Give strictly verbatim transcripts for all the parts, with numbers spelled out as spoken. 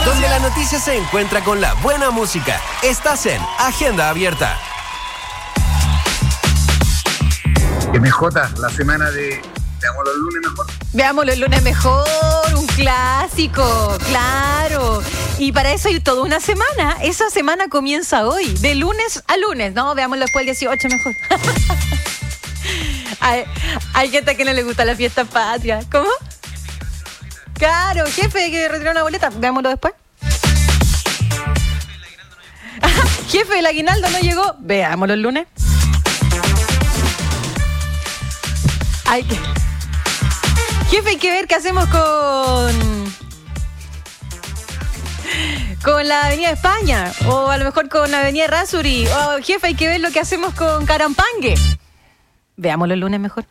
donde la noticia se encuentra con la buena música. Estás en Agenda Abierta. M J, la semana de Veamos los lunes mejor. Veamos los lunes mejor, un clásico, claro. Y para eso hay toda una semana. Esa semana comienza hoy, de lunes a lunes. No, veámoslo después el dieciocho mejor. hay, hay gente que no le gusta la fiesta patria. ¿Cómo? Claro, jefe, que retiró una boleta. Veámoslo después. Jefe, el aguinaldo no llegó. Veámoslo el lunes. Hay que... Jefe, hay que ver qué hacemos con... con la Avenida España. O a lo mejor con la Avenida Errázuriz. O, jefe, hay que ver lo que hacemos con Carampangue. Veámoslo el lunes mejor.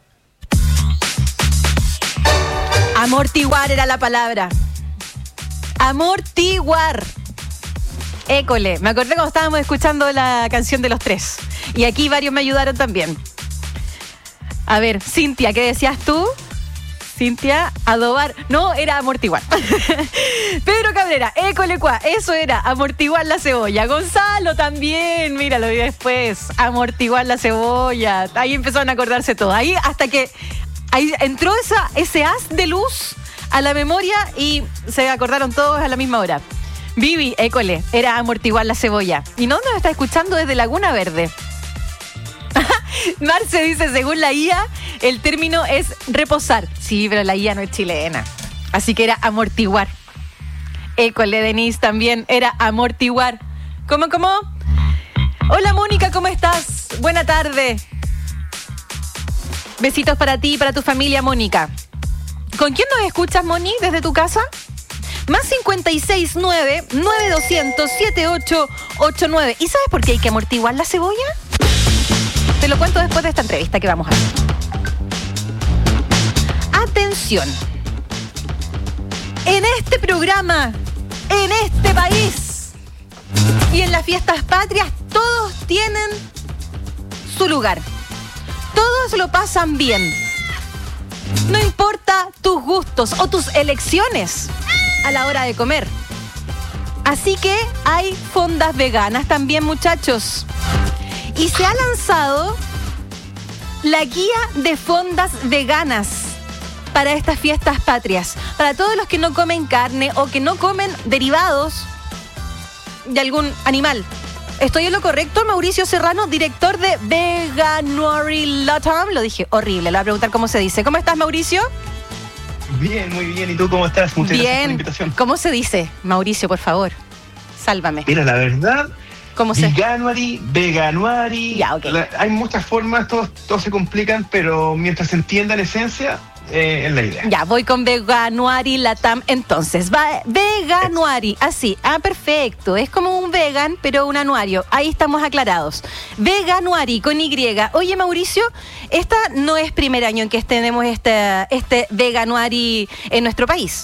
Amortiguar era la palabra. Amortiguar. École. Me acordé cuando estábamos escuchando la canción de Los Tres. Y aquí varios me ayudaron también. A ver, Cintia, ¿qué decías tú? Cintia, adobar. No, era amortiguar. Pedro Cabrera, école cuá. Eso era, amortiguar la cebolla. Gonzalo también, míralo y después. Amortiguar la cebolla. Ahí empezaron a acordarse todo. Ahí hasta que ahí entró esa, ese haz de luz a la memoria y se acordaron todos a la misma hora. Vivi, école, era amortiguar la cebolla. ¿Y no nos está escuchando desde Laguna Verde? Marce dice, según la I A, el término es reposar. Sí, pero la I A no es chilena. Así que era amortiguar. École, Denise también era amortiguar. ¿Cómo, cómo? Hola, Mónica, ¿cómo estás? Buena tarde. Besitos para ti y para tu familia, Mónica. ¿Con quién nos escuchas, Moni, desde tu casa? Más cincuenta y seis nueve, nueve doscientos, setenta y ocho ochenta y nueve. ¿Y sabes por qué hay que amortiguar la cebolla? Te lo cuento después de esta entrevista que vamos a hacer. Atención. En este programa, en este país y en las fiestas patrias, todos tienen su lugar. Todos lo pasan bien. No importa tus gustos o tus elecciones a la hora de comer. Así que hay fondas veganas también, muchachos. Y se ha lanzado la guía de fondas veganas para estas fiestas patrias. Para todos los que no comen carne o que no comen derivados de algún animal. ¿Estoy en lo correcto? Mauricio Serrano, director de Veganuary Latam. Lo dije horrible, le voy a preguntar cómo se dice. ¿Cómo estás, Mauricio? Bien, muy bien. ¿Y tú cómo estás? Muchas bien. Gracias por la invitación. ¿Cómo se dice, Mauricio, por favor? Sálvame. Mira, la verdad... ¿Cómo se? Veganuary, Veganuary. Ya, ok. La, hay muchas formas, todos, todos se complican, pero mientras se entienda la esencia, eh, es la idea. Ya, voy con Veganuary Latam. Entonces, va, Veganuary, así. Ah, perfecto. Es como un vegan, pero un anuario. Ahí estamos aclarados. Veganuary con Y. Oye, Mauricio, esta no es primer año en que tenemos este, este Veganuary en nuestro país.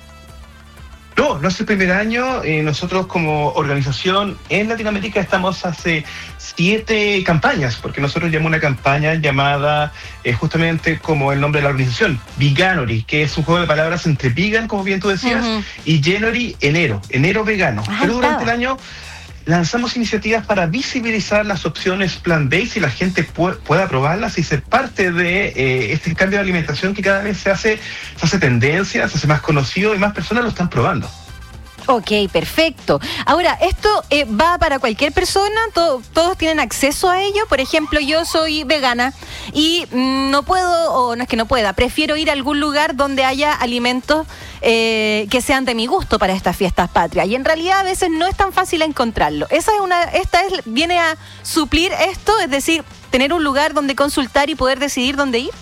No, no es el primer año. Eh, nosotros como organización en Latinoamérica estamos hace siete campañas, porque nosotros llamamos una campaña llamada eh, justamente como el nombre de la organización, Veganuary, que es un juego de palabras entre vegan, como bien tú decías, uh-huh. y January, enero, enero vegano. Ah, Pero durante estaba. el año lanzamos iniciativas para visibilizar las opciones plant-based y la gente pu- pueda probarlas y ser parte de eh, este cambio de alimentación que cada vez se hace, se hace tendencia, se hace más conocido y más personas lo están probando. Ok, perfecto. Ahora, ¿esto eh, va para cualquier persona? ¿Todo, ¿Todos tienen acceso a ello? Por ejemplo, yo soy vegana y mm, no puedo, o no es que no pueda, prefiero ir a algún lugar donde haya alimentos eh, que sean de mi gusto para estas fiestas patrias. Y en realidad a veces no es tan fácil encontrarlo. Esa es una, esta es, viene a suplir esto, es decir, tener un lugar donde consultar y poder decidir dónde ir.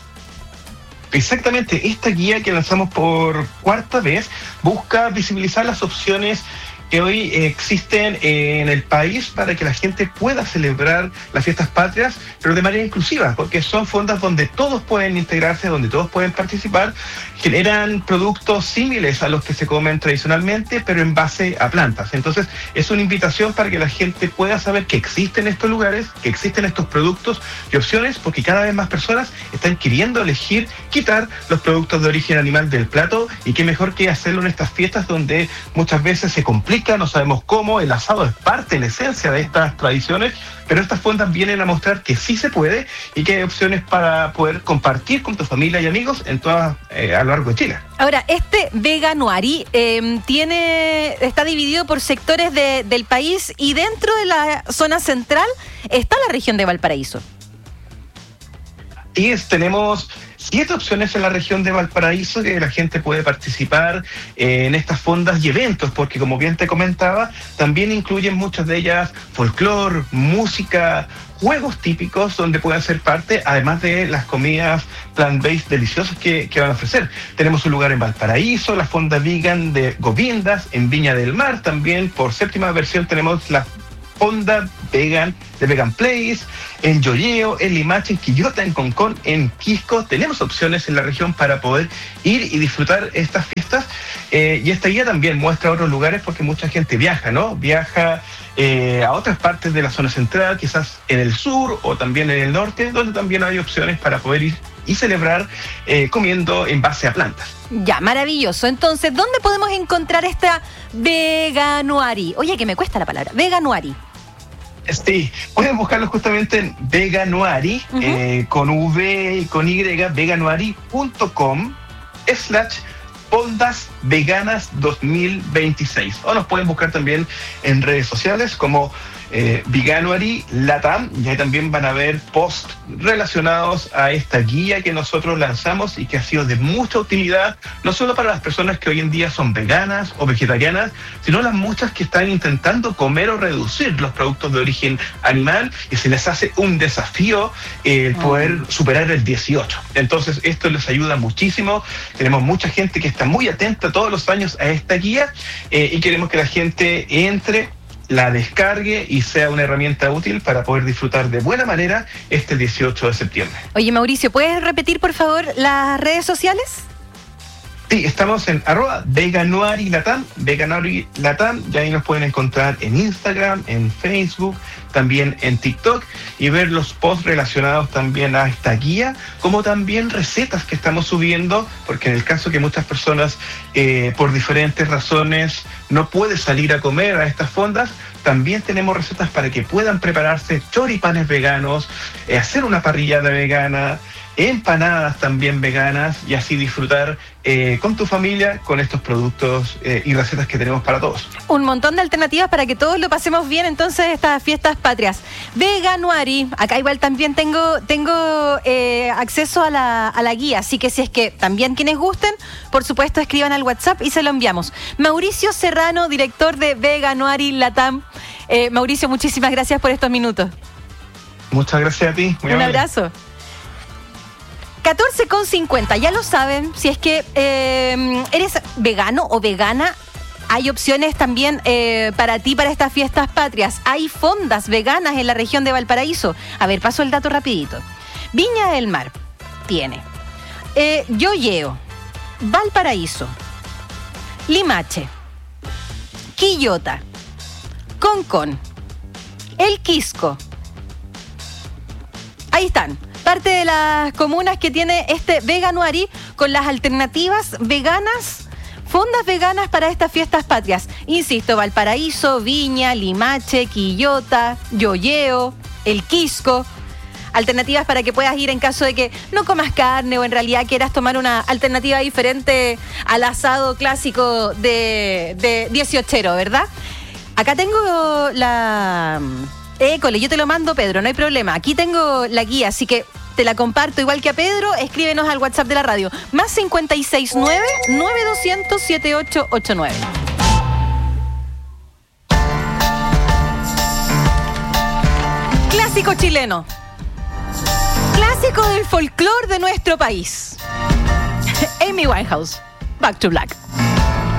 Exactamente, esta guía que lanzamos por cuarta vez busca visibilizar las opciones que hoy eh, existen eh, en el país para que la gente pueda celebrar las fiestas patrias, pero de manera inclusiva, porque son fondas donde todos pueden integrarse, donde todos pueden participar, generan productos similares a los que se comen tradicionalmente, pero en base a plantas. Entonces, es una invitación para que la gente pueda saber que existen estos lugares, que existen estos productos y opciones, porque cada vez más personas están queriendo elegir quitar los productos de origen animal del plato, y qué mejor que hacerlo en estas fiestas donde muchas veces se complica, no sabemos cómo. El asado es parte, la esencia de estas tradiciones, pero estas fondas vienen a mostrar que sí se puede y que hay opciones para poder compartir con tu familia y amigos en todas, eh, a lo largo de Chile. Ahora, este Veganuari eh, tiene, está dividido por sectores de, del país, y dentro de la zona central está la región de Valparaíso. Y es, tenemos siete opciones en la región de Valparaíso que la gente puede participar eh, en estas fondas y eventos, porque como bien te comentaba, también incluyen muchas de ellas folclore, música, juegos típicos donde puedan ser parte, además de las comidas plant-based deliciosas que, que van a ofrecer. Tenemos un lugar en Valparaíso, la fonda vegan de Govindas, en Viña del Mar también. Por séptima versión tenemos la fonda vegan de Vegan Place, en Yoyeo, en Limache, en Quillota, en Concón, en Quisco. Tenemos opciones en la región para poder ir y disfrutar estas fiestas, eh, y esta guía también muestra otros lugares, porque mucha gente viaja, ¿no? Viaja eh, a otras partes de la zona central, quizás en el sur o también en el norte, donde también hay opciones para poder ir y celebrar eh, comiendo en base a plantas. Ya, maravilloso. Entonces, ¿dónde podemos encontrar esta Veganuari? Oye, que me cuesta la palabra, Veganuari. Sí, pueden buscarlo justamente en Veganuari, uh-huh. eh, con V y con Y, veganuari punto com slash fondas veganas dos mil veintiséis. O nos pueden buscar también en redes sociales como eh, Veganuari Latam, y ahí también van a ver posts relacionados a esta guía que nosotros lanzamos y que ha sido de mucha utilidad, no solo para las personas que hoy en día son veganas o vegetarianas, sino las muchas que están intentando comer o reducir los productos de origen animal, y se les hace un desafío el eh, poder superar el dieciocho. Entonces esto les ayuda muchísimo. Tenemos mucha gente que está muy atenta todos los años a esta guía, eh, y queremos que la gente entre, la descargue y sea una herramienta útil para poder disfrutar de buena manera este dieciocho de septiembre. Oye, Mauricio, ¿puedes repetir por favor las redes sociales? Sí, estamos en arroba Veganuari Latam, Veganuari Latam, y ahí nos pueden encontrar en Instagram, en Facebook, también en TikTok, y ver los posts relacionados también a esta guía, como también recetas que estamos subiendo, porque en el caso que muchas personas eh, por diferentes razones no pueden salir a comer a estas fondas, también tenemos recetas para que puedan prepararse choripanes veganos, eh, hacer una parrillada vegana, empanadas también veganas, y así disfrutar eh, con tu familia con estos productos eh, y recetas que tenemos para todos. Un montón de alternativas para que todos lo pasemos bien entonces estas fiestas patrias. Veganuari, acá igual también tengo tengo eh, acceso a la, a la guía, así que si es que también quienes gusten, por supuesto escriban al WhatsApp y se lo enviamos. Mauricio Serrano, director de Veganuari Latam. Eh, Mauricio, muchísimas gracias por estos minutos. Muchas gracias a ti. Muy Un amable. Abrazo. catorce con cincuenta, ya lo saben, si es que eh, eres vegano o vegana, hay opciones también eh, para ti para estas fiestas patrias. Hay fondas veganas en la región de Valparaíso. A ver, paso el dato rapidito. Viña del Mar tiene eh, Yoyeo, Valparaíso, Limache, Quillota, Concón, El Quisco. Ahí están. Parte de las comunas que tiene este Veganuari con las alternativas veganas, fondas veganas para estas fiestas patrias. Insisto, Valparaíso, Viña, Limache, Quillota, Yoyeo, El Quisco. Alternativas para que puedas ir en caso de que no comas carne o en realidad quieras tomar una alternativa diferente al asado clásico de, de dieciochero, ¿verdad? Acá tengo la... École, yo te lo mando, Pedro, no hay problema. Aquí tengo la guía, así que te la comparto igual que a Pedro. Escríbenos al WhatsApp de la radio. Más cincuenta y seis nueve, nueve doscientos, setenta y ocho ochenta y nueve. Clásico chileno. Clásico del folclore de nuestro país. Amy Winehouse, Back to Black.